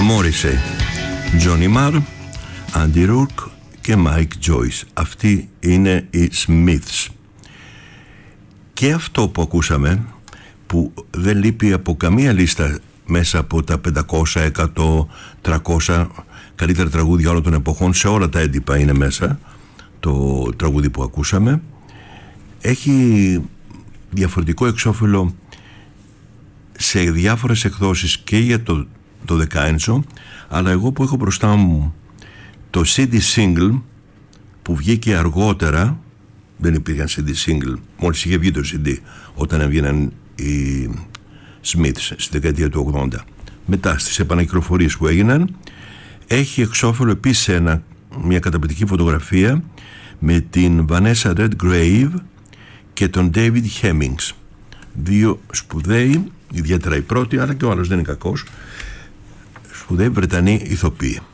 Morrissey, Johnny Marr, Andy Rourke και Mike Joyce. Αυτοί είναι οι Smiths. Και αυτό που ακούσαμε, που δεν λείπει από καμία λίστα μέσα από τα 500, 100, 300 καλύτερα τραγούδια όλων των εποχών, σε όλα τα έντυπα είναι μέσα το τραγούδι που ακούσαμε, έχει διαφορετικό εξώφυλλο σε διάφορες εκδόσεις και για το δεκάεντσο, αλλά εγώ που έχω μπροστά μου το CD single που βγήκε αργότερα, δεν υπήρχαν CD single, μόλις είχε βγει το CD όταν έβγαιναν οι Smiths στη δεκαετία του 80. Μετά στις επανακυκλοφορίες που έγιναν, έχει εξώφυλλο επίσης μια καταπληκτική φωτογραφία με την Vanessa Redgrave και τον David Hemmings, δύο σπουδαίοι, ιδιαίτερα η πρώτη, αλλά και ο άλλος δεν είναι κακός, σπουδαίοι Βρετανοί ηθοποιοί.